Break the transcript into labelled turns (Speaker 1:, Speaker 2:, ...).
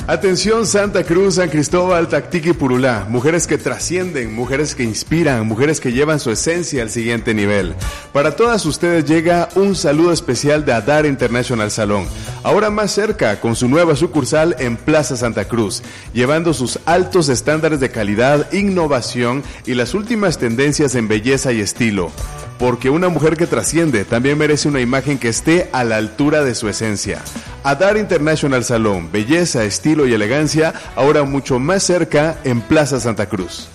Speaker 1: Atención Santa Cruz, San Cristóbal, Tactic y Purulá, mujeres que trascienden, mujeres que inspiran, mujeres que llevan su esencia al siguiente nivel. Para todas ustedes llega un saludo especial de Adara International Salón, ahora más cerca con su nueva sucursal en Plaza Santa Cruz, llevando sus altos estándares de calidad, innovación y las últimas tendencias en belleza y estilo. Porque una mujer que trasciende también merece una imagen que esté a la altura de su esencia. Adara International Salón, belleza, estilo y elegancia, ahora mucho más cerca en Plaza Santa Cruz.